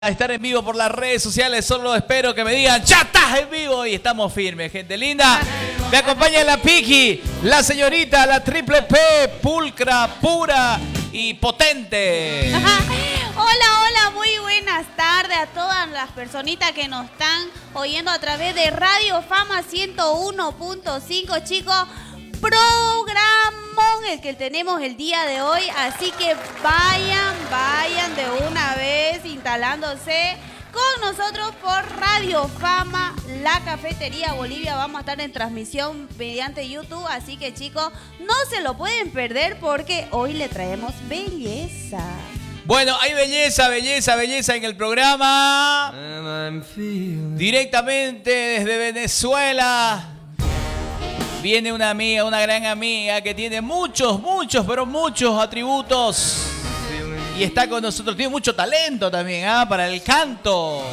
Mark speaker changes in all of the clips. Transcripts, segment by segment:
Speaker 1: A estar en vivo por las redes sociales, solo espero que me digan ¡ya estás en vivo! Y estamos firmes, gente linda. Me acompaña la Piki, la señorita, la triple P, pulcra, pura y potente.
Speaker 2: Hola, muy buenas tardes a todas las personitas que nos están oyendo a través de Radio Fama 101.5, chicos. Programón el que tenemos el día de hoy, así que vayan de una vez instalándose con nosotros por Radio Fama, la Cafetería Bolivia. Vamos a estar en transmisión mediante YouTube, así que chicos, no se lo pueden perder porque hoy le traemos belleza.
Speaker 1: Bueno, hay belleza en el programa. Directamente desde Venezuela. Viene una amiga, una gran amiga que tiene muchos atributos. Y está con nosotros, tiene mucho talento también, para el canto.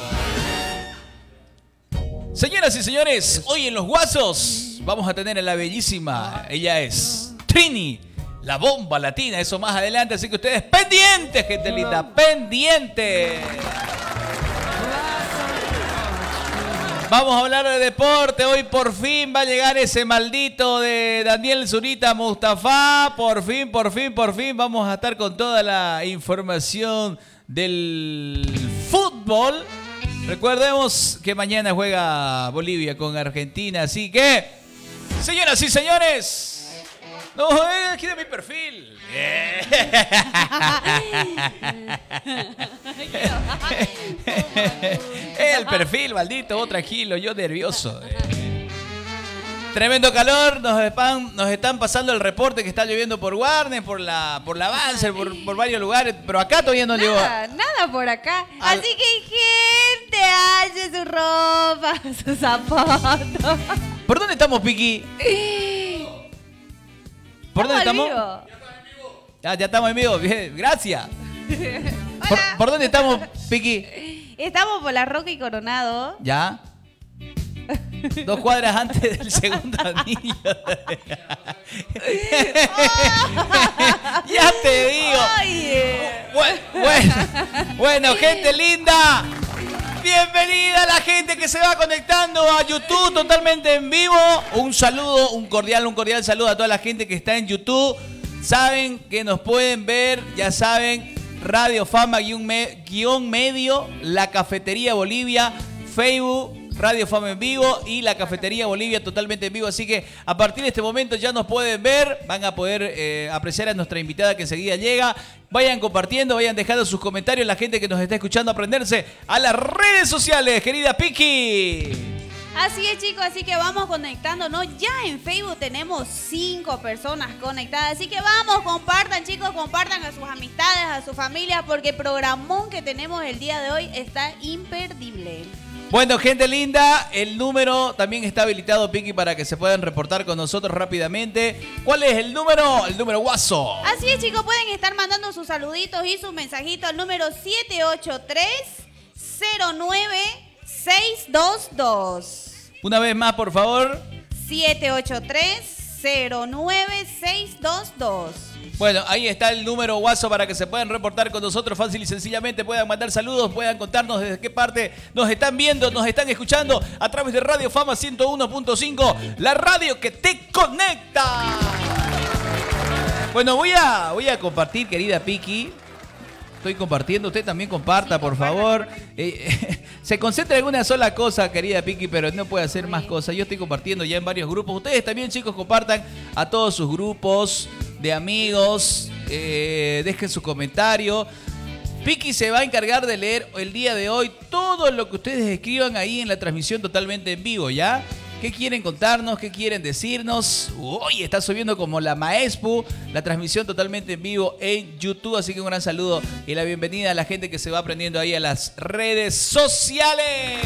Speaker 1: Señoras y señores, hoy en Los Guasos vamos a tener a la bellísima. Ella es Trini, la bomba latina, eso más adelante. Así que ustedes pendientes, gente linda, pendientes. Vamos a hablar de deporte. Hoy por fin va a llegar ese maldito de Daniel Zurita Mustafa. Por fin. Vamos a estar con toda la información del fútbol. Recordemos que mañana juega Bolivia con Argentina. Así que, señoras y señores, no, aquí de mi perfil. El perfil, maldito, vos tranquilo, yo nervioso. Tremendo calor, nos están pasando el reporte que está lloviendo por Warner, por la Banzer, por varios lugares, pero acá todavía no llegó.
Speaker 2: Nada por acá. Así que gente, hace su ropa, sus zapatos.
Speaker 1: ¿Por dónde estamos, Piki? ¿Por dónde estamos? Ya estamos en vivo, bien, gracias. ¿Por dónde estamos, Piki?
Speaker 2: Estamos por la Roca y Coronado.
Speaker 1: ¿Ya? 2 cuadras antes del segundo anillo. Ya te digo. Bueno, gente linda. Bienvenida a la gente que se va conectando a YouTube totalmente en vivo. Un saludo, un cordial saludo a toda la gente que está en YouTube. Saben que nos pueden ver, ya saben, Radio Fama _medio, la Cafetería Bolivia, Facebook, Radio Fama en vivo y la Cafetería Bolivia totalmente en vivo. Así que a partir de este momento ya nos pueden ver, van a poder apreciar a nuestra invitada que enseguida llega. Vayan compartiendo, vayan dejando sus comentarios, la gente que nos está escuchando, aprenderse a las redes sociales, querida Piki.
Speaker 2: Así es, chicos, así que vamos conectándonos. Ya en Facebook tenemos 5 personas conectadas, así que vamos, compartan, chicos, compartan a sus amistades, a su familia, porque el programón que tenemos el día de hoy está imperdible.
Speaker 1: Bueno, gente linda, el número también está habilitado, Piki, para que se puedan reportar con nosotros rápidamente. ¿Cuál es el número? El número guaso.
Speaker 2: Así es, chicos, pueden estar mandando sus saluditos y sus mensajitos al número 783-09-622.
Speaker 1: Una vez más, por favor.
Speaker 2: 783-09-622.
Speaker 1: Bueno, ahí está el número guaso para que se puedan reportar con nosotros fácil y sencillamente, puedan mandar saludos, puedan contarnos desde qué parte nos están viendo, nos están escuchando a través de Radio Fama 101.5, la radio que te conecta. Bueno, voy a compartir, querida Piki. Estoy compartiendo, usted también comparta, por favor. Se concentra en una sola cosa, querida Piki, pero no puede hacer más cosas. Yo estoy compartiendo ya en varios grupos. Ustedes también, chicos, compartan a todos sus grupos de amigos. Dejen su comentario. Piki se va a encargar de leer el día de hoy todo lo que ustedes escriban ahí en la transmisión totalmente en vivo, ¿ya? ¿Qué quieren contarnos? ¿Qué quieren decirnos? Uy, está subiendo como la Maespu, la transmisión totalmente en vivo en YouTube. Así que un gran saludo y la bienvenida a la gente que se va aprendiendo ahí a las redes sociales.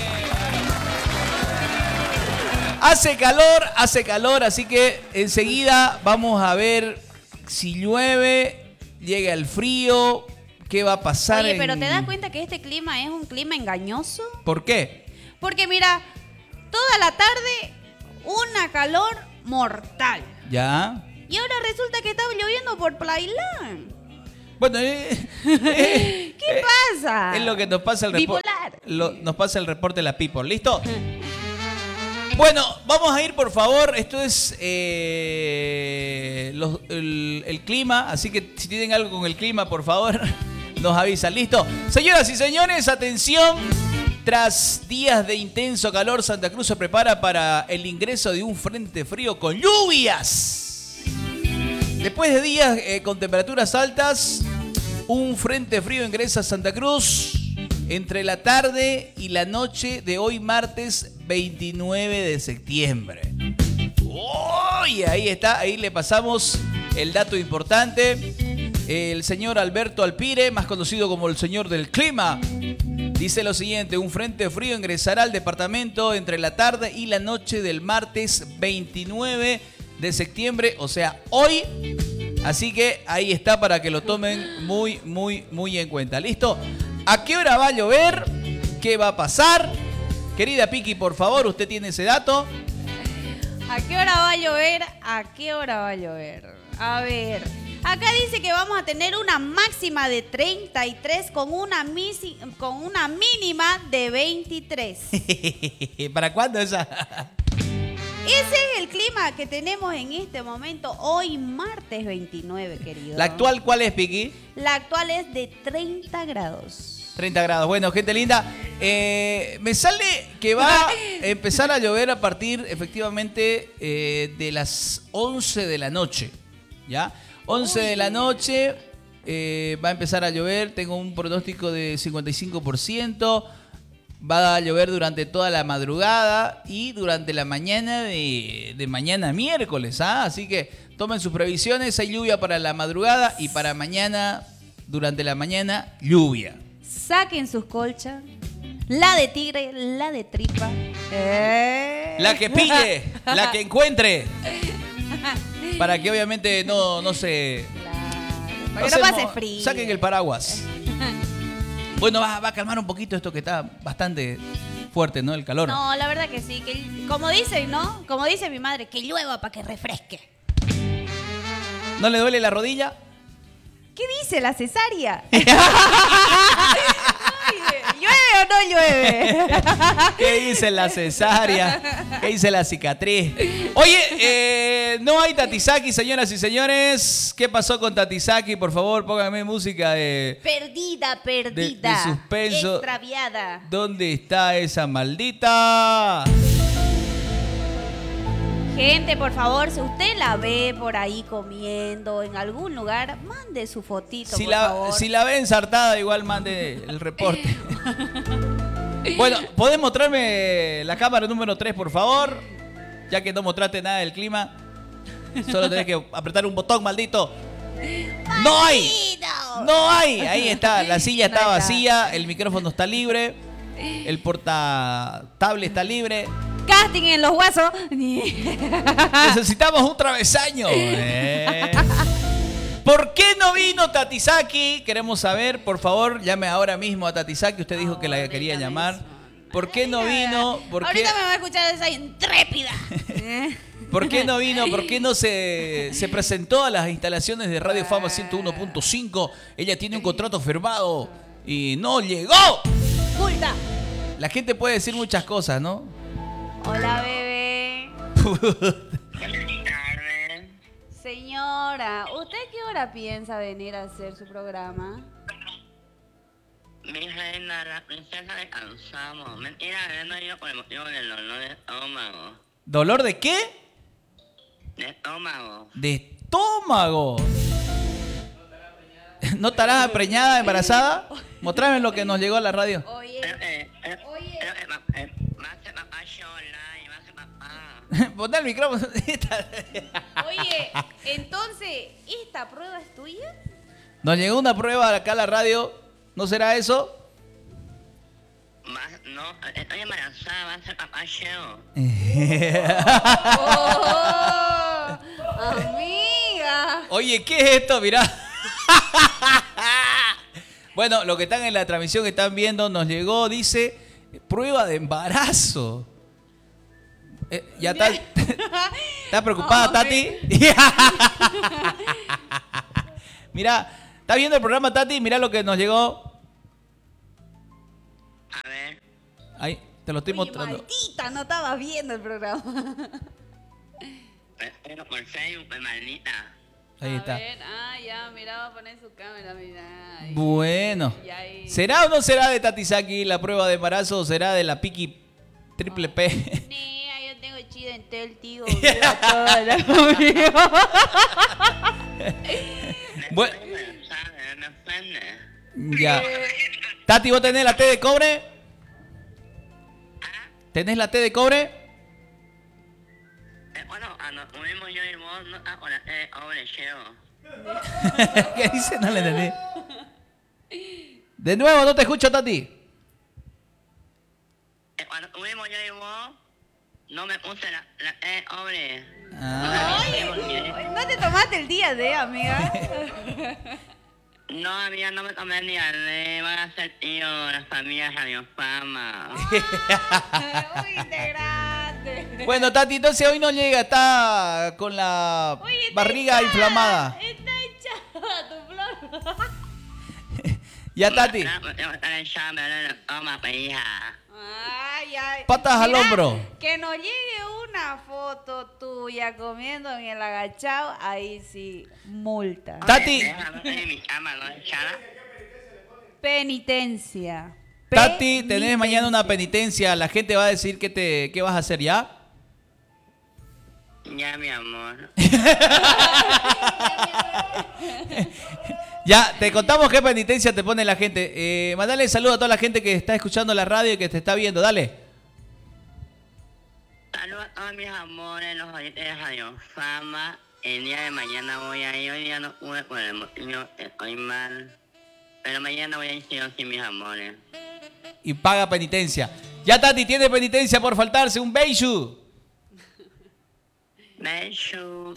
Speaker 1: Hace calor, así que enseguida vamos a ver si llueve, llega el frío, qué va a pasar.
Speaker 2: Oye, pero ¿te das cuenta que este clima es un clima engañoso?
Speaker 1: ¿Por qué?
Speaker 2: Porque mira, toda la tarde una calor mortal.
Speaker 1: ¿Ya?
Speaker 2: Y ahora resulta que está lloviendo por Plailán.
Speaker 1: Bueno,
Speaker 2: ¿Qué pasa?
Speaker 1: es lo que nos pasa el reporte.
Speaker 2: Bipolar.
Speaker 1: Nos pasa el reporte de la People. ¿Listo? Bueno, vamos a ir, por favor. Esto es el clima. Así que si tienen algo con el clima, por favor, nos avisan. ¿Listo? Señoras y señores, atención. Tras días de intenso calor, Santa Cruz se prepara para el ingreso de un frente frío con lluvias. Después de días con temperaturas altas, un frente frío ingresa a Santa Cruz entre la tarde y la noche de hoy martes 29 de septiembre. ¡Uy! Ahí está, ahí le pasamos el dato importante. El señor Alberto Alpire, más conocido como el señor del clima, dice lo siguiente: un frente frío ingresará al departamento entre la tarde y la noche del martes 29 de septiembre, o sea, hoy. Así que ahí está para que lo tomen muy, muy, muy en cuenta. ¿Listo? ¿A qué hora va a llover? ¿Qué va a pasar? Querida Piki, por favor, usted tiene ese dato.
Speaker 2: ¿A qué hora va a llover? ¿A qué hora va a llover? A ver, acá dice que vamos a tener una máxima de 33 con una mínima de 23.
Speaker 1: ¿Para cuándo esa?
Speaker 2: Ese es el clima que tenemos en este momento, hoy martes 29, querido.
Speaker 1: ¿La actual cuál es, Piki?
Speaker 2: La actual es de 30 grados.
Speaker 1: 30 grados. Bueno, gente linda, me sale que va a empezar a llover a partir, efectivamente, de las 11 de la noche. ¿Ya? 11 de la noche va a empezar a llover. Tengo un pronóstico de 55%. Va a llover durante toda la madrugada y durante la mañana de mañana miércoles. Así que tomen sus previsiones. Hay lluvia para la madrugada y para mañana, durante la mañana, lluvia.
Speaker 2: Saquen sus colchas. La de tigre, la de tripa.
Speaker 1: La que pille, la que encuentre. Para que obviamente no se...
Speaker 2: Claro, para que no pase frío.
Speaker 1: Saquen el paraguas. Bueno, va a calmar un poquito esto que está bastante fuerte, ¿no? El calor.
Speaker 2: No, la verdad que sí. Que, como dicen, ¿no? Como dice mi madre, que llueva para que refresque.
Speaker 1: ¿No le duele la rodilla?
Speaker 2: ¿Qué dice la cesárea? ¿Llueve o no llueve?
Speaker 1: ¿Qué dice la cesárea? ¿Qué dice la cicatriz? Oye, no hay Tatizaki, señoras y señores. ¿Qué pasó con Tatizaki? Por favor, pónganme música de...
Speaker 2: Perdida.
Speaker 1: De suspenso.
Speaker 2: Extraviada.
Speaker 1: ¿Dónde está esa maldita?
Speaker 2: Gente, por favor, si usted la ve por ahí comiendo en algún lugar, mande su fotito, por favor.
Speaker 1: Si la ve ensartada, igual mande el reporte. Bueno, ¿podés mostrarme la cámara número 3, por favor? Ya que no mostraste nada del clima. Solo tenés que apretar un botón, maldito. ¡No hay! ¡No hay! Ahí está, la silla está vacía, el micrófono está libre, el portatable está libre.
Speaker 2: Casting en los huesos.
Speaker 1: Necesitamos un travesaño. ¿Por qué no vino Tatizaki? Queremos saber, por favor, llame ahora mismo a Tatizaki. Usted dijo que la quería llamar. ¿Por qué no vino?
Speaker 2: Ahorita me va a escuchar esa intrépida.
Speaker 1: ¿Por qué no vino? ¿Por qué no se presentó a las instalaciones de Radio Fama 101.5? Ella tiene un contrato firmado y no llegó.
Speaker 2: Culta.
Speaker 1: La gente puede decir muchas cosas, ¿no?
Speaker 2: Hola, bebé. Señora, ¿usted qué hora piensa venir a hacer su programa?
Speaker 3: Mi reina, la princesa descansamos. Mentira, no yo por el motivo del dolor de estómago.
Speaker 1: ¿Dolor de qué?
Speaker 3: De estómago.
Speaker 1: De estómago. ¿No estarás preñada, embarazada? Mostrame lo que nos llegó a la radio.
Speaker 2: Oye.
Speaker 1: Poné el micrófono.
Speaker 2: Oye, entonces, ¿esta prueba es tuya?
Speaker 1: Nos llegó una prueba acá a la radio. ¿No será eso?
Speaker 3: No, estoy embarazada, va a ser papá Cheo.
Speaker 2: Oh, amiga.
Speaker 1: Oye, ¿qué es esto? Mirá. Bueno, lo que están en la transmisión que están viendo nos llegó, dice, prueba de embarazo. ¿Ya estás preocupada, Tati? Mira, ¿Estás viendo el programa, Tati? Mirá lo que nos llegó.
Speaker 3: A ver.
Speaker 1: Ahí, te lo estoy
Speaker 2: Oye,
Speaker 1: mostrando.
Speaker 2: maldita, no estabas viendo el programa.
Speaker 3: Pero por Facebook, pues, maldita.
Speaker 1: Ahí está.
Speaker 2: A ver, ya, mira, va a poner su cámara, mira. Ahí.
Speaker 1: Bueno.
Speaker 2: Y ahí.
Speaker 1: ¿Será o no será de Tati Saki la prueba de embarazo o será de la Piki Triple P?
Speaker 2: Nea, yo tengo chido en tel, tío. Viva toda la familia.
Speaker 1: Bueno,
Speaker 3: Me sabe, me ofende.
Speaker 1: ya. Tati, ¿vos tenés la T de cobre?
Speaker 3: ¿Ah?
Speaker 1: ¿Tenés la T de cobre?
Speaker 3: Bueno, unimos yo y vos, no, ahora, hombre, cheo.
Speaker 1: ¿Qué dice? No le entendí. De nuevo, no te escucho, Tati.
Speaker 3: Cuando unimos yo y vos, no me puse la hombre.
Speaker 1: Ah.
Speaker 2: ¿No te tomaste el día de, amiga?
Speaker 3: No, amiga, no me tomé ni ale, van a ser tío, las familias Radiofama.
Speaker 2: Uy, integrante.
Speaker 1: Bueno, Tati, entonces hoy no llega, está con la
Speaker 2: Oye, está
Speaker 1: barriga
Speaker 2: hinchada,
Speaker 1: inflamada.
Speaker 2: Está echada tu flor.
Speaker 1: Ya, Tati,
Speaker 2: Ay, ay.
Speaker 1: patas al
Speaker 2: Mira,
Speaker 1: hombro.
Speaker 2: Que nos llegue una foto tuya comiendo en el agachado, ahí sí, multa.
Speaker 1: Tati.
Speaker 2: Penitencia.
Speaker 1: Tati, tenés mañana una penitencia. La gente va a decir qué vas a hacer, ¿ya?
Speaker 3: Ya, mi amor.
Speaker 1: Ya, te contamos qué penitencia te pone la gente. Mandale saludo a toda la gente que está escuchando la radio y que te está viendo. Dale.
Speaker 3: Saludos a todos mis amores, los oyentes de Radio Fama. El día de mañana voy a ir. Hoy día no pude por el motivo, estoy mal. Pero mañana voy a ir sí o sí, mis amores.
Speaker 1: Y paga penitencia. Ya, Tati, tiene penitencia por faltarse. Un beiju.
Speaker 3: Beso.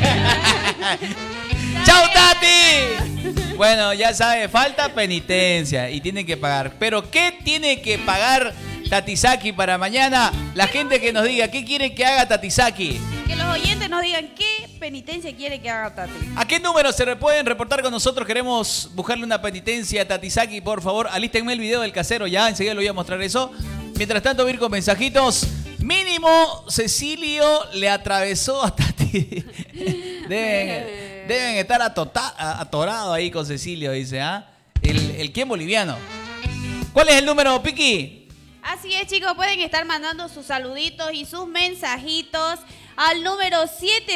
Speaker 1: ¡Chao, Tati! Bueno, ya sabe, falta penitencia y tiene que pagar. Pero ¿qué tiene que pagar Tatisaki para mañana? La gente que nos diga, ¿qué quiere que haga Tatisaki?
Speaker 2: Que los oyentes nos digan qué penitencia quiere que haga Tati.
Speaker 1: ¿A qué número se pueden reportar con nosotros? Queremos buscarle una penitencia a Tatisaki, por favor. Alístenme el video del casero ya, enseguida le voy a mostrar eso. Mientras tanto, voy a ir con mensajitos. Mínimo, Cecilio le atravesó a Tati. Deben estar atorados ahí con Cecilio, dice, ¿ah? El quién boliviano. ¿Cuál es el número, Piki?
Speaker 2: Así es, chicos, pueden estar mandando sus saluditos y sus mensajitos al número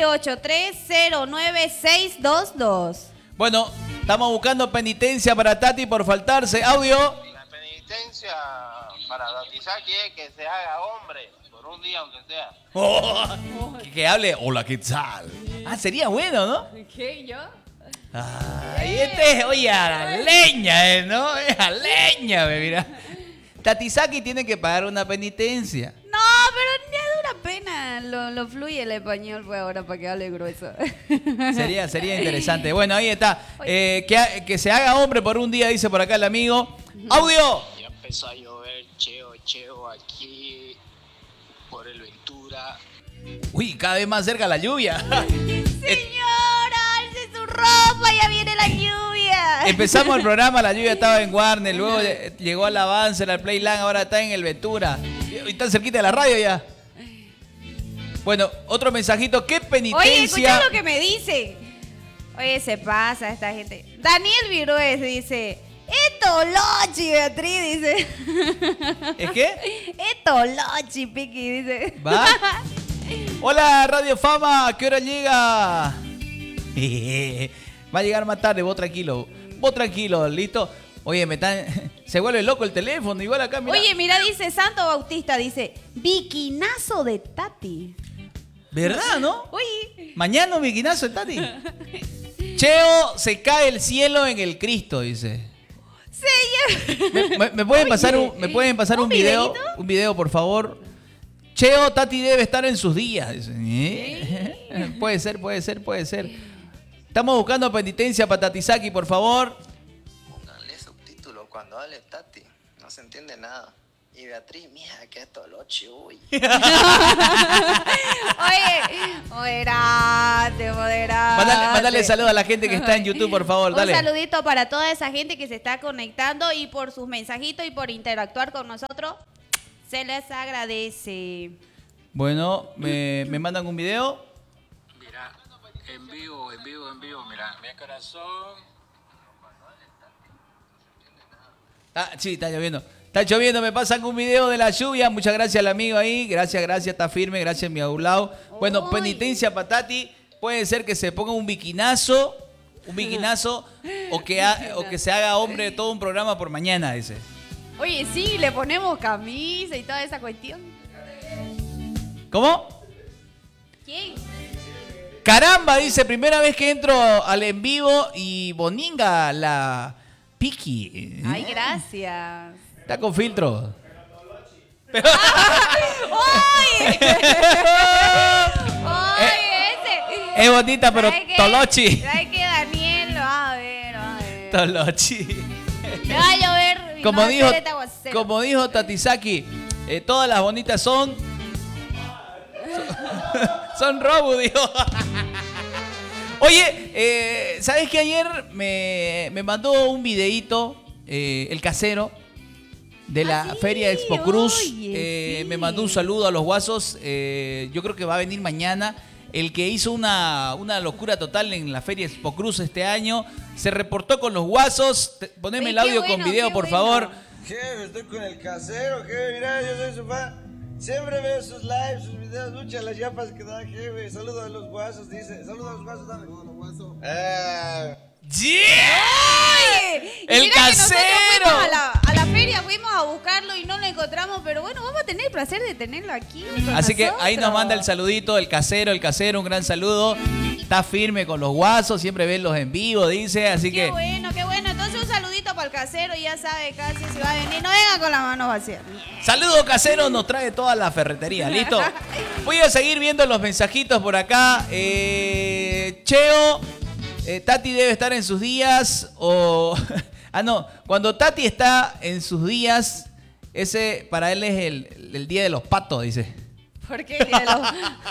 Speaker 2: 783-09622.
Speaker 1: Bueno, estamos buscando penitencia para Tati por faltarse. Audio.
Speaker 4: La penitencia para Tatisaki es que se haga hombre por un día aunque sea.
Speaker 1: Oh, que hable. Hola, ¿qué tal? Ah, sería bueno, ¿no?
Speaker 2: ¿Qué? ¿Yo?
Speaker 1: Ay, este es, oye, a la leña, ¿no? Es a leña, mira. Tatisaki tiene que pagar una penitencia.
Speaker 2: No, pero ya dura pena. Lo fluye el español, pues ahora para que hable grueso.
Speaker 1: Sería interesante. Bueno, ahí está. Que se haga hombre por un día, dice por acá el amigo. ¡Audio!
Speaker 4: Ya empezó a llover, cheo aquí por el Ventura.
Speaker 1: Uy, cada vez más cerca la lluvia.
Speaker 2: Señora, alce su ropa, ya viene la lluvia.
Speaker 1: Empezamos el programa, la lluvia estaba en Warner, luego llegó al Avance, al Playland, ahora está en el Ventura. Y está cerquita de la radio ya. Bueno, otro mensajito, ¿qué penitencia?
Speaker 2: Oye, escucha lo que me dicen. Oye, se pasa esta gente. Daniel Virués dice, esto lochi, Beatriz, dice.
Speaker 1: ¿Es qué?
Speaker 2: Esto lochi, Piki, dice.
Speaker 1: ¿Va? Hola, Radio Fama, ¿a qué hora llega? Va a llegar más tarde, vos tranquilo, ¿listo? Oye, se vuelve loco el teléfono, igual acá, mira.
Speaker 2: Oye, mira, dice Santo Bautista, dice, biquinazo de Tati.
Speaker 1: ¿Verdad, no?
Speaker 2: Oye.
Speaker 1: Mañana un biquinazo de Tati. Cheo, se cae el cielo en el Cristo, dice.
Speaker 2: Señor.
Speaker 1: ¿Me pueden pasar un video?
Speaker 2: videíto?
Speaker 1: Un video, por favor. Cheo, Tati debe estar en sus días. Dice. Puede ser. Estamos buscando penitencia para Tatisaki, por favor.
Speaker 5: Pónganle subtítulos cuando hable Tati. No se entiende nada. Y Beatriz, mija, que es tolochi, uy.
Speaker 2: Oye, moderate.
Speaker 1: Mándale saludos a la gente que está en YouTube, por favor, dale.
Speaker 2: Un saludito para toda esa gente que se está conectando y por sus mensajitos y por interactuar con nosotros. Se les agradece.
Speaker 1: Bueno, me mandan un video.
Speaker 6: Mira, en vivo, mira, mi corazón.
Speaker 1: Ah, sí, está lloviendo. Está lloviendo, me pasan un video de la lluvia. Muchas gracias al amigo ahí. Gracias, está firme. Gracias, mi aulao. Bueno,
Speaker 2: Uy.
Speaker 1: penitencia para Tati. Puede ser que se ponga un bikinazo o que se haga hombre de todo un programa por mañana, dice.
Speaker 2: Oye, sí, le ponemos camisa y toda esa cuestión.
Speaker 1: ¿Cómo?
Speaker 2: ¿Quién?
Speaker 1: Caramba, dice, primera vez que entro al en vivo y Boninga, la Piki.
Speaker 2: Ay, gracias.
Speaker 1: Está con filtro.
Speaker 2: ¡Oye! Oye, ese.
Speaker 1: Es bonita, pero
Speaker 2: ¿Sabe qué?
Speaker 1: tolochi.
Speaker 2: ¿Sabe qué, Daniel? Lo va a ver.
Speaker 1: Tolochi.
Speaker 2: Me va a llover. y
Speaker 1: Como
Speaker 2: no
Speaker 1: dijo,
Speaker 2: hacer este aguacero.
Speaker 1: como dijo Tatisaki, todas las bonitas son Robu, dijo. Oye, ¿sabes que ayer me mandó un videíto el casero de la
Speaker 2: sí,
Speaker 1: Feria Expo Cruz?
Speaker 2: oye, sí.
Speaker 1: Me mandó un saludo a los guasos. Yo creo que va a venir mañana. El que hizo una locura total en la Feria Expo Cruz este año. Se reportó con los guasos. Poneme
Speaker 2: Oye,
Speaker 1: el audio
Speaker 2: qué
Speaker 1: con
Speaker 2: bueno,
Speaker 1: video,
Speaker 2: qué
Speaker 1: por
Speaker 2: bueno.
Speaker 1: favor.
Speaker 7: Jefe, estoy con el casero, jefe, mira, yo soy su fan. Siempre veo sus lives, sus videos, muchas las yapas que da, jefe. Saludos a los guasos, dice. Saludos a los guasos, dame. Los guasos.
Speaker 1: ¡Yeah!
Speaker 2: Oye, y
Speaker 1: ¡El
Speaker 2: mira que nosotros
Speaker 1: casero!
Speaker 2: fuimos a la feria, fuimos a buscarlo y no lo encontramos, pero bueno, vamos a tener el placer de tenerlo aquí con
Speaker 1: Así que
Speaker 2: nosotros.
Speaker 1: ahí nos manda el saludito, el casero, un gran saludo. Está firme con los guasos, siempre verlos en vivo, dice. Así
Speaker 2: Qué
Speaker 1: que
Speaker 2: bueno, qué bueno. Entonces un saludito para el casero, ya sabe casi si va a venir. No venga con las manos vacías.
Speaker 1: saludo casero, nos trae toda la ferretería, ¿listo? Voy a seguir viendo los mensajitos por acá. Cheo, Tati debe estar en sus días o... ah, no, cuando Tati está en sus días, ese para él es el día de los patos, dice.
Speaker 2: ¿Por qué? Día de los-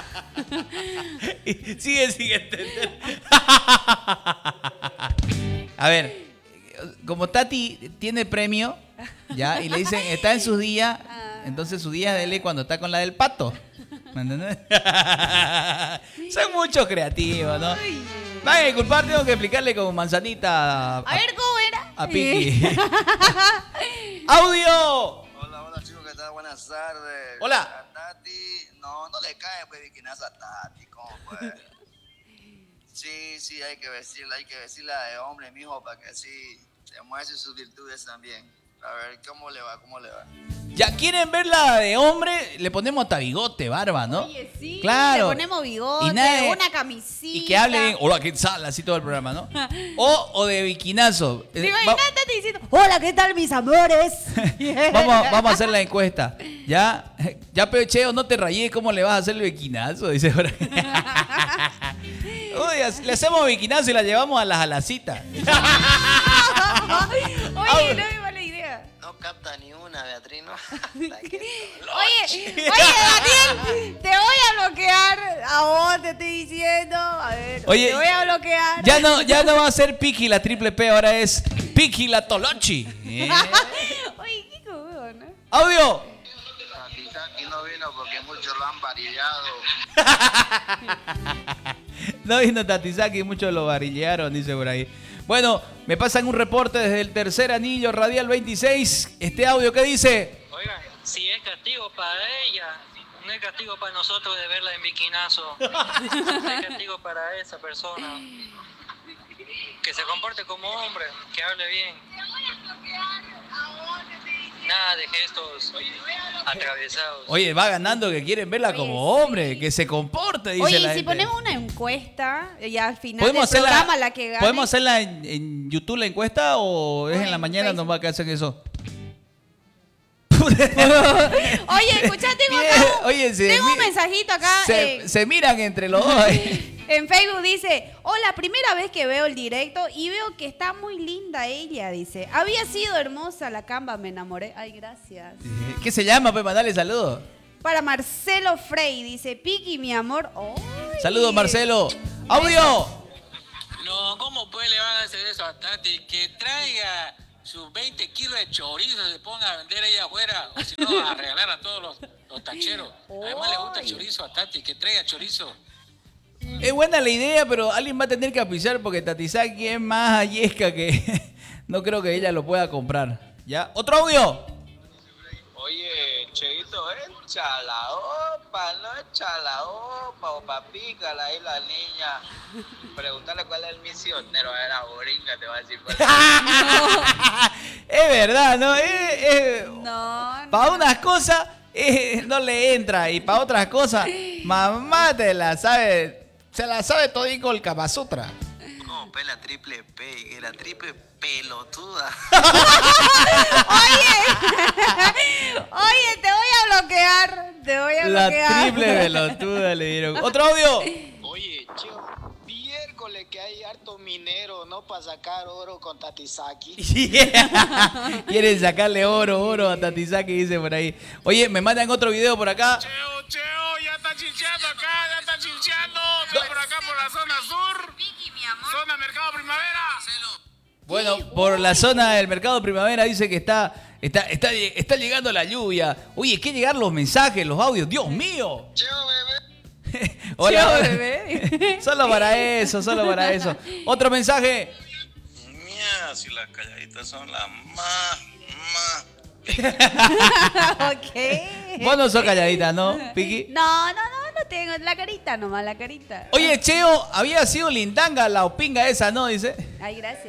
Speaker 1: Sigue. A ver, como Tati tiene premio, ya, y le dicen, está en sus días, entonces su día de él es cuando está con la del pato. ¿Me entendés? Son muchos creativos, ¿no? Van a disculpar, tengo que explicarle como manzanita
Speaker 2: A ver, ¿cómo era?
Speaker 1: a Piki. ¡Audio!
Speaker 5: Hola chicos, ¿qué tal? Buenas tardes.
Speaker 1: Hola.
Speaker 5: A Tati, no le cae pues bikinazo a Tati, ¿cómo pues? Sí, hay que vestirla de hombre, mijo, para que así se muestre sus virtudes también. A ver, ¿cómo le va?
Speaker 1: Ya quieren verla de hombre, le ponemos hasta bigote, barba, ¿no?
Speaker 2: Oye, sí.
Speaker 1: Claro.
Speaker 2: Le ponemos bigote,
Speaker 1: Y nada de-
Speaker 2: una camisita.
Speaker 1: Y que hable bien, hola, ¿qué tal? Así todo el programa, ¿no? O de bikinazo.
Speaker 2: ¿Te imaginas Tati diciendo, hola, ¿qué tal, mis amores?
Speaker 1: Vamos a hacer la encuesta. Ya, pero Cheo, no te rayes, ¿cómo le vas a hacer el bikinazo? Dice ahora. Uy, le hacemos bikinazo y la llevamos a las alacitas.
Speaker 2: Oye, no me mala idea.
Speaker 5: No capta ni una, Beatriz, ¿no?
Speaker 2: Oye, Daniel, te voy a bloquear. A vos te estoy diciendo. A ver,
Speaker 1: Oye,
Speaker 2: te voy a bloquear.
Speaker 1: Ya no va a ser Piki la triple P, ahora es Piki la Tolochi.
Speaker 2: Oye, qué cojudo, ¿no?
Speaker 1: ¡Audio!
Speaker 5: Tati no vino porque muchos lo han varillado.
Speaker 1: No vino Tatisaki, muchos lo varillearon, dice por ahí. Bueno, me pasan un reporte desde el tercer anillo radial 26. Este audio, ¿qué dice?
Speaker 6: Oigan, si es castigo para ella, no es castigo para nosotros de verla en bikinazo. Es castigo para esa persona. Que se comporte como hombre, que hable bien. Nada de gestos atravesados.
Speaker 1: Oye, va ganando que quieren verla
Speaker 2: Oye,
Speaker 1: como hombre, que se comporte, dice
Speaker 2: Oye,
Speaker 1: la
Speaker 2: y si
Speaker 1: gente.
Speaker 2: ponemos una encuesta, ya al final
Speaker 1: ¿Podemos
Speaker 2: del
Speaker 1: hacerla,
Speaker 2: programa, la que gane.
Speaker 1: ¿podemos hacerla en YouTube la encuesta o es en la mañana
Speaker 2: Facebook.
Speaker 1: nomás que hacen eso?
Speaker 2: Oye, escuchá, tengo
Speaker 1: Bien,
Speaker 2: acá
Speaker 1: oye,
Speaker 2: tengo un mensajito acá.
Speaker 1: Se miran entre los dos ahí.
Speaker 2: En Facebook dice, hola, primera vez que veo el directo y veo que está muy linda ella, dice. Había sido hermosa la camba, me enamoré. Ay, gracias.
Speaker 1: ¿Qué se llama? Pues mandale saludos.
Speaker 2: Para Marcelo Frey, dice, Piqui, mi amor. ¡Ay!
Speaker 1: Saludos, Marcelo. ¡Audio!
Speaker 6: No, ¿cómo pues le van a hacer eso a Tati? Que traiga sus 20 kilos de chorizo, se ponga a vender ella afuera, o si no, a regalar a todos los tacheros. Además le gusta el chorizo a Tati, que traiga chorizo.
Speaker 1: Es buena la idea, pero alguien va a tener que apisar porque Tatizaki es más ayesca que no creo que ella lo pueda comprar. ¿Ya? ¿Otro audio?
Speaker 4: Oye, Cheito, echa la opa, no echa la opa, opa, pícala ahí la niña. Pregúntale cuál es el misionero, a ver, a Boringa te va a decir cuál es.
Speaker 1: Es verdad, ¿no?
Speaker 2: No,
Speaker 1: Para unas cosas no le entra y para otras cosas, mamá te la sabe, se la sabe todito el Kama Sutra.
Speaker 5: ¿Cómo pues la triple P? Que la triple pelotuda.
Speaker 2: Oye, te voy a bloquear. Te voy a
Speaker 1: La
Speaker 2: bloquear.
Speaker 1: triple velotuda le dieron. ¿Otro audio?
Speaker 8: Oye, Cheo, miércoles que hay harto minero, ¿no? Para sacar oro con Tatizaki.
Speaker 1: Yeah. Quieren sacarle oro a Tatizaki, dice por ahí. Oye, me mandan otro video por acá.
Speaker 4: Cheo, ya está chincheando acá, ya está chincheando. Por acá, por la zona sur. Zona Mercado Primavera.
Speaker 1: Bueno, por la zona del Mercado Primavera dice que está llegando la lluvia. Oye, ¿qué llegar los mensajes, los audios? ¡Dios mío!
Speaker 4: Cheo, bebé.
Speaker 1: Hola.
Speaker 2: Chao, bebé.
Speaker 1: Solo para eso. Otro mensaje.
Speaker 5: Mira, si las calladitas son las más.
Speaker 2: Ok.
Speaker 1: Vos no sos calladita, ¿no, Piqui?
Speaker 2: No tengo la carita nomás, la carita.
Speaker 1: Oye, Cheo, había sido lindanga la opinga esa, ¿no? Dice.
Speaker 2: Ay, gracias.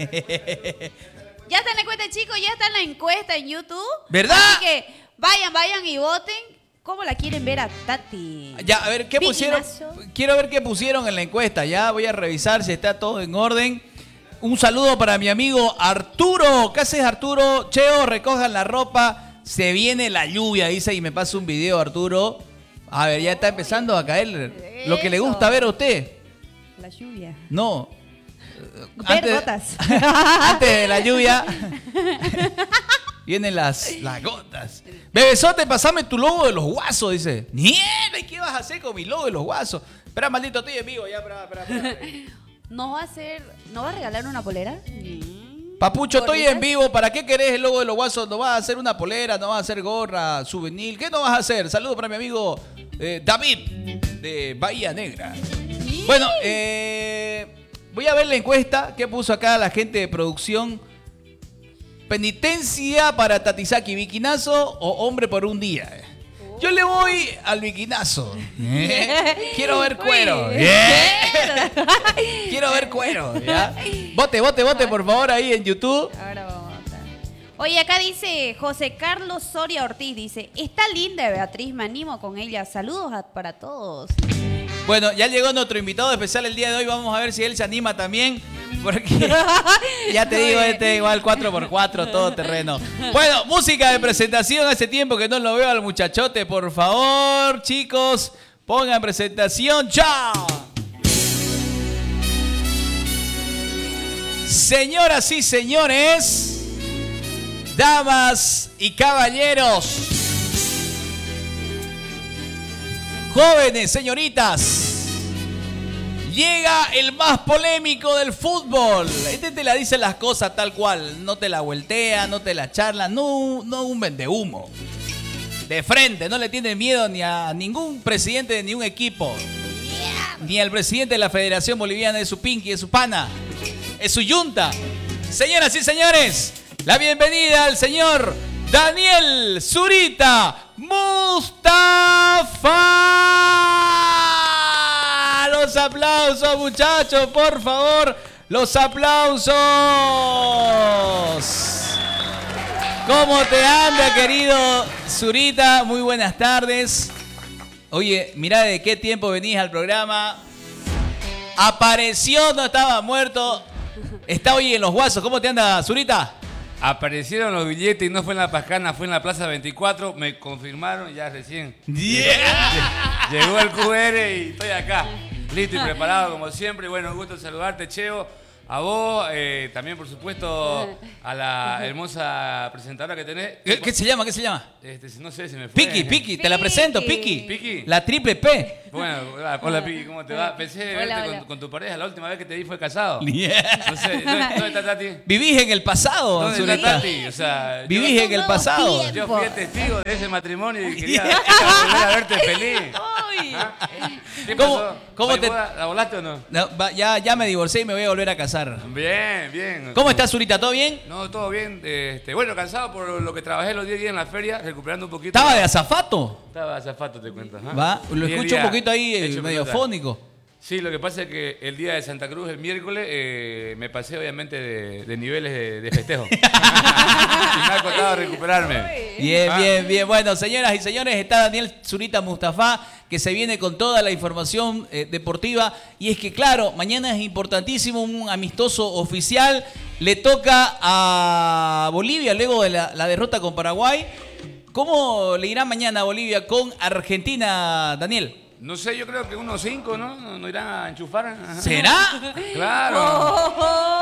Speaker 2: Ya está en la encuesta, chicos, ya está en la encuesta en YouTube.
Speaker 1: ¿Verdad?
Speaker 2: Así que vayan y voten. ¿Cómo la quieren ver a Tati?
Speaker 1: Ya, a ver, ¿qué pusieron?
Speaker 2: Piquinazo.
Speaker 1: Quiero ver qué pusieron en la encuesta. Ya voy a revisar si está todo en orden. Un saludo para mi amigo Arturo. ¿Qué haces, Arturo? Cheo, recojan la ropa. Se viene la lluvia, dice, y me pasa un video, Arturo. A ver, ya está empezando a caer lo que le gusta ver a usted.
Speaker 2: La lluvia.
Speaker 1: No.
Speaker 2: Ver gotas.
Speaker 1: Antes de la lluvia vienen las gotas. Bebesote, pasame tu logo de los guasos, dice. Mierda, ¿y qué vas a hacer con mi logo de los guasos? Espera, maldito, estoy en vivo, ya, espera.
Speaker 2: ¿No va a regalar una polera?
Speaker 1: Papucho, estoy
Speaker 2: ¿Gorritas?
Speaker 1: en vivo. ¿Para qué querés el logo de los guasos? ¿No vas a hacer una polera? ¿No vas a hacer gorra, souvenir? ¿Qué no vas a hacer? Saludos para mi amigo David de Bahía Negra. Bueno, voy a ver la encuesta que puso acá la gente de producción. Penitencia para Tatizaki, Bikinazo o hombre por un día. Yo le voy al Bikinazo. Quiero ver cuero. Quiero ver cuero. ¿Ya? Vote, por favor, ahí en YouTube.
Speaker 2: Ahora vamos a votar. Oye, acá dice José Carlos Soria Ortiz, dice, está linda Beatriz, me animo con ella. Saludos para todos.
Speaker 1: Bueno, ya llegó nuestro invitado especial el día de hoy. Vamos a ver si él se anima también. Porque ya te digo, igual 4x4, todo terreno. Bueno, música de presentación. Hace tiempo que no lo veo al muchachote. Por favor, chicos, pongan presentación. ¡Chao! Señoras y señores, damas y caballeros, jóvenes, señoritas, llega el más polémico del fútbol. Este te la dice las cosas tal cual. No te la voltea, no te la charla. No un vendehumo. De frente, no le tiene miedo ni a ningún presidente de ningún equipo. Ni al presidente de la Federación Boliviana, de su pinky, de su pana. Es su yunta. Señoras y señores, la bienvenida al señor Daniel Zurita Mustafa. Los aplausos, muchachos, por favor. Los aplausos. ¿Cómo te anda, querido Zurita? Muy buenas tardes. Oye, mirá de qué tiempo venís al programa. Apareció, no estaba muerto. Está hoy en los guasos. ¿Cómo te anda, Zurita?
Speaker 9: Aparecieron los billetes y no fue en la Pascana, fue en la Plaza 24. Me confirmaron ya recién.
Speaker 1: Yeah.
Speaker 9: Llegó el QR y estoy acá. Listo y preparado como siempre. Bueno, un gusto saludarte, Cheo. A vos, también por supuesto a la hermosa presentadora que tenés.
Speaker 1: ¿Qué se llama? ¿Qué se llama?
Speaker 9: No sé, se me fue.
Speaker 1: Piki, te la presento, Piki.
Speaker 9: Piki.
Speaker 1: La triple P.
Speaker 9: Bueno, hola Piki, ¿cómo te va? Pensé
Speaker 2: Hola,
Speaker 9: verte
Speaker 2: hola.
Speaker 9: con tu pareja, la última vez que te vi fue casado.
Speaker 1: Yeah.
Speaker 9: No sé, ¿dónde está Tati?
Speaker 1: Vivís en el pasado,
Speaker 9: ¿Dónde está
Speaker 1: Zurita.
Speaker 9: Tati? O sea,
Speaker 1: Vivís en el pasado.
Speaker 9: yo fui el testigo de ese matrimonio y quería volver a verte feliz.
Speaker 2: Ay.
Speaker 9: ¿Qué
Speaker 1: ¿Cómo-
Speaker 9: pasó?
Speaker 1: cómo te-
Speaker 9: ¿La volaste o no?
Speaker 1: No, ya me divorcié y me voy a volver a casar.
Speaker 9: Bien.
Speaker 1: ¿Cómo estás, Zurita? ¿Todo bien?
Speaker 9: No, todo bien. Bueno, cansado por lo que trabajé los 10 días en la feria, recuperando un poquito.
Speaker 1: ¿Estaba de azafato?
Speaker 9: Estaba azafato, te cuento. ajá.
Speaker 1: Va, lo
Speaker 9: 10
Speaker 1: escucho un
Speaker 9: días
Speaker 1: poquito ahí
Speaker 9: hecho
Speaker 1: medio
Speaker 9: pelota.
Speaker 1: fónico.
Speaker 9: Sí, lo que pasa es que el día de Santa Cruz, el miércoles, me pasé obviamente de niveles de festejo. Y me ha costado recuperarme.
Speaker 1: Bien. Bueno, señoras y señores, está Daniel Zurita Mustafa, que se viene con toda la información deportiva. Y es que, claro, mañana es importantísimo, un amistoso oficial. Le toca a Bolivia luego de la derrota con Paraguay. ¿Cómo le irá mañana a Bolivia con Argentina, Daniel?
Speaker 9: No sé, yo creo que unos 5, ¿no? ¿No irán a enchufar? Ajá.
Speaker 1: ¿Será?
Speaker 9: Claro.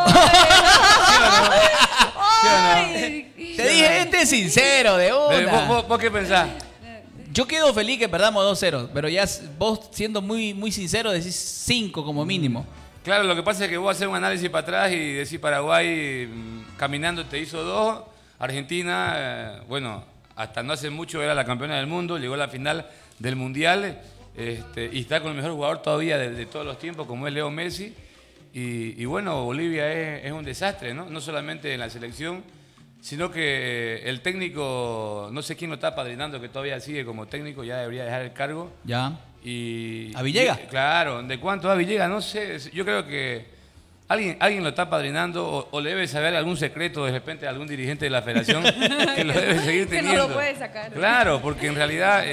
Speaker 9: ¿Sí o no?
Speaker 1: Te dije, este es sincero, de una.
Speaker 9: ¿Vos qué pensás?
Speaker 1: Yo quedo feliz que perdamos 2-0, pero ya vos siendo muy sincero decís 5 como mínimo.
Speaker 9: Claro, lo que pasa es que vos haces un análisis para atrás y decís Paraguay caminando te hizo 2, Argentina, bueno, hasta no hace mucho era la campeona del mundo, llegó a la final del Mundial y está con el mejor jugador todavía de todos los tiempos como es Leo Messi. Y bueno, Bolivia es un desastre, ¿no? No solamente en la selección, sino que el técnico, no sé quién lo está apadrinando, que todavía sigue como técnico, ya debería dejar el cargo.
Speaker 1: Ya.
Speaker 9: ¿A
Speaker 1: Villegas?
Speaker 9: Claro, ¿de cuánto a Villegas? No sé, yo creo que alguien lo está padrinando o le debe saber algún secreto de repente a algún dirigente de la federación que lo debe seguir
Speaker 2: Que no
Speaker 9: teniendo.
Speaker 2: lo puede sacar.
Speaker 9: Claro, porque en realidad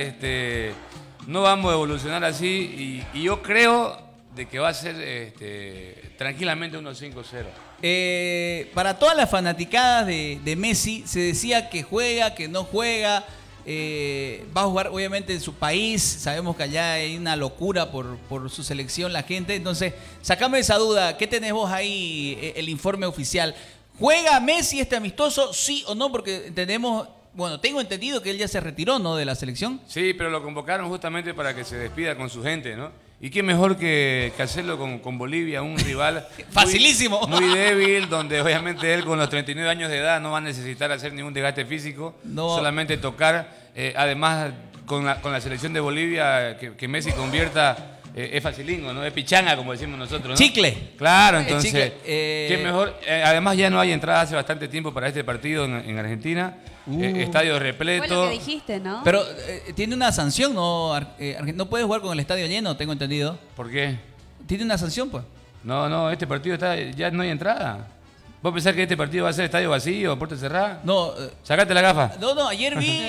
Speaker 9: no vamos a evolucionar así y yo creo de que va a ser tranquilamente unos 5-0.
Speaker 1: Para todas las fanaticadas de Messi, se decía que juega, que no juega. Va a jugar obviamente en su país. Sabemos que allá hay una locura por su selección la gente. Entonces, sacame esa duda. ¿Qué tenés vos ahí, el informe oficial? ¿Juega Messi este amistoso, sí o no? Porque tengo entendido que él ya se retiró, ¿no?, de la selección.
Speaker 9: Sí, pero lo convocaron justamente para que se despida con su gente, ¿no? Y qué mejor que hacerlo con Bolivia, un rival
Speaker 1: Facilísimo.
Speaker 9: Muy débil, donde obviamente él con los 39 años de edad no va a necesitar hacer ningún desgaste físico, solamente tocar. Además, con la selección de Bolivia, que Messi convierta, es facilingo, ¿no? Es pichanga, como decimos nosotros, ¿no?
Speaker 1: Chicle.
Speaker 9: Claro, entonces,
Speaker 1: Chicle.
Speaker 9: qué mejor. Además, ya no hay entrada hace bastante tiempo para este partido en Argentina. Estadio repleto.
Speaker 2: Fue lo que dijiste, ¿no?
Speaker 1: Pero tiene una sanción, ¿no? No puede jugar con el estadio lleno, tengo entendido.
Speaker 9: ¿Por qué?
Speaker 1: Tiene una sanción, pues.
Speaker 9: No, este partido ya no hay entrada. ¿Vos pensás que este partido va a ser estadio vacío, puerta cerrada?
Speaker 1: No.
Speaker 9: Sacate la gafa.
Speaker 1: No, ayer vi.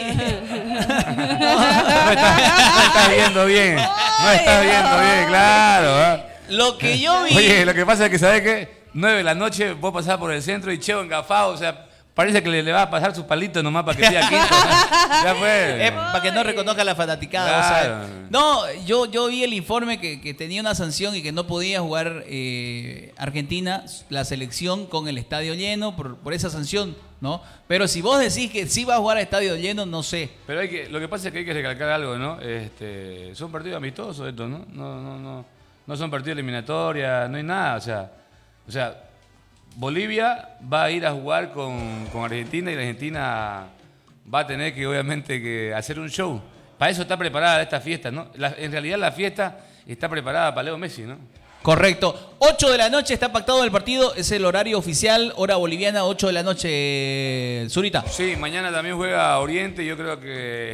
Speaker 9: No estás viendo bien. No estás viendo bien, claro.
Speaker 1: Lo que yo vi.
Speaker 9: Oye, lo que pasa es que, ¿sabes qué? 9 de la noche, vos pasás por el centro y Cheo engafado, o sea, parece que le va a pasar sus palitos nomás para que sea quinto. ¿No? Ya fue.
Speaker 1: Para que no reconozca la fanaticada.
Speaker 9: Claro.
Speaker 1: O sea, no, yo vi el informe que tenía una sanción y que no podía jugar Argentina, la selección, con el estadio lleno por esa sanción, ¿no? Pero si vos decís que sí va a jugar a estadio lleno, no sé.
Speaker 9: Pero lo que pasa es que hay que recalcar algo, ¿no? Son partidos amistosos estos, ¿no? No son partidos eliminatorios, no hay nada, o sea, Bolivia va a ir a jugar con Argentina y la Argentina va a tener que, obviamente, que hacer un show. Para eso está preparada esta fiesta, ¿no? En realidad la fiesta está preparada para Leo Messi, ¿no?
Speaker 1: Correcto. 8 de la noche está pactado el partido, es el horario oficial, hora boliviana, 8 de la noche, Zurita.
Speaker 9: Sí, mañana también juega Oriente, yo creo que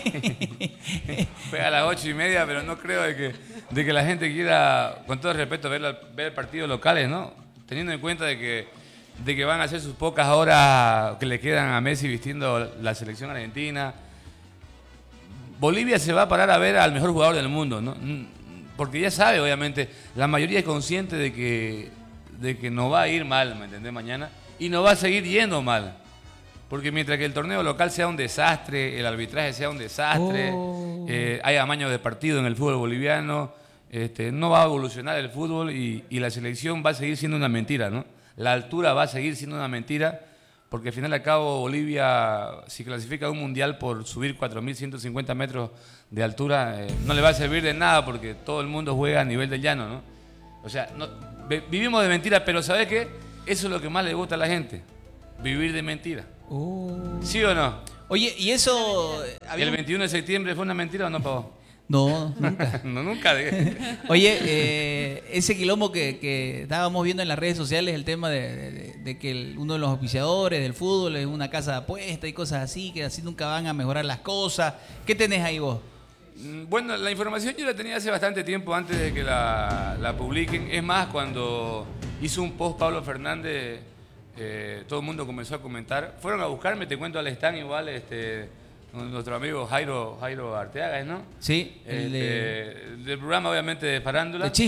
Speaker 9: juega a las 8:30, pero no creo de que la gente quiera, con todo el respeto, ver partidos locales, ¿no? Teniendo en cuenta de que van a ser sus pocas horas que le quedan a Messi vistiendo la selección argentina. Bolivia se va a parar a ver al mejor jugador del mundo, ¿no? Porque ya sabe, obviamente, la mayoría es consciente de que no va a ir mal, ¿me entendés? Mañana, y no va a seguir yendo mal. Porque mientras que el torneo local sea un desastre, el arbitraje sea un desastre, hay amaños de partido en el fútbol boliviano, no va a evolucionar el fútbol y la selección va a seguir siendo una mentira, ¿no? La altura va a seguir siendo una mentira, porque al final y al cabo Bolivia, si clasifica a un mundial por subir 4.150 metros de altura, no le va a servir de nada porque todo el mundo juega a nivel del llano, ¿no? O sea, vivimos de mentira, pero ¿sabes qué? Eso es lo que más le gusta a la gente, vivir de mentira. ¿Sí o no?
Speaker 1: Oye, y eso...
Speaker 9: ¿Y el 21 de septiembre fue una mentira o no, Pavo?
Speaker 1: No, nunca.
Speaker 9: No, nunca.
Speaker 1: Oye, ese quilombo que estábamos viendo en las redes sociales, el tema de que uno de los auspiciadores del fútbol es una casa de apuesta y cosas así, que así nunca van a mejorar las cosas. ¿Qué tenés ahí vos?
Speaker 9: Bueno, la información yo la tenía hace bastante tiempo antes de que la publiquen. Es más, cuando hizo un post Pablo Fernández, todo el mundo comenzó a comentar. Fueron a buscarme, te cuento al stand igual, nuestro amigo Jairo Arteaga, ¿no?
Speaker 1: Sí,
Speaker 9: del programa obviamente de Farándula.
Speaker 1: De